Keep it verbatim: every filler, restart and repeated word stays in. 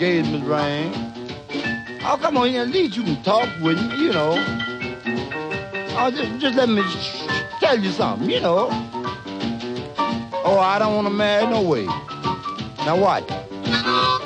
engagement ring. Oh, come on, at least you can talk with me, you know. Oh, just, just let me sh- tell you something, you know. Oh, I don't want to marry no way. Now what?